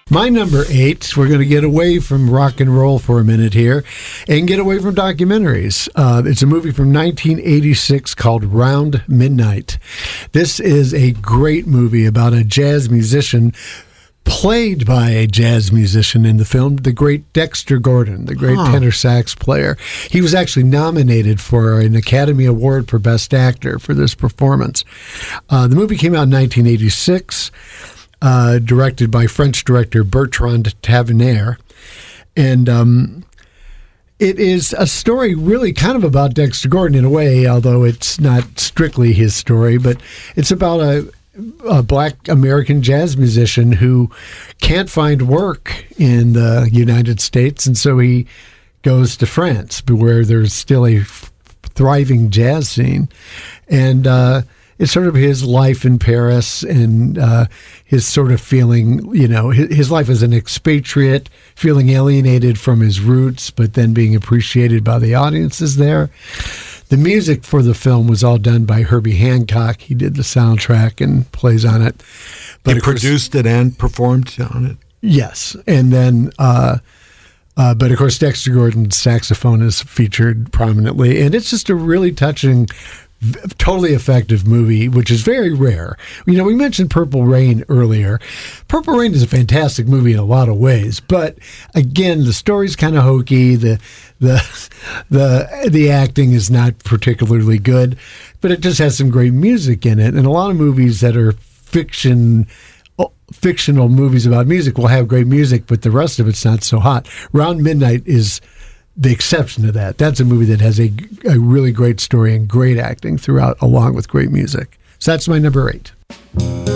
My number 8, we're going to get away from rock and roll for a minute here and get away from documentaries. It's a movie from 1986 called Round Midnight. This is a great movie about a jazz musician played by a jazz musician in the film, the great Dexter Gordon, the great tenor sax player. He was actually nominated for an Academy Award for Best Actor for this performance. The movie came out in 1986. Directed by French director Bertrand Tavernier. And it is a story really kind of about Dexter Gordon in a way, although it's not strictly his story, but it's about a black American jazz musician who can't find work in the United States, and so he goes to France, where there's still a thriving jazz scene. And it's sort of his life in Paris and his sort of feeling, his life as an expatriate, feeling alienated from his roots, but then being appreciated by the audiences there. The music for the film was all done by Herbie Hancock. He did the soundtrack and plays on it. But he produced it and performed on it? Yes. And then, but of course, Dexter Gordon's saxophone is featured prominently. And it's just a really touching, totally effective movie, which is very rare. We mentioned Purple Rain earlier. Purple Rain is a fantastic movie in a lot of ways, but again, the story's kind of hokey. The acting is not particularly good, but it just has some great music in it. And a lot of movies that are fictional movies about music will have great music, but the rest of it's not so hot. Round Midnight is the exception to that. That's a movie that has a really great story and great acting throughout, along with great music. So that's my number 8.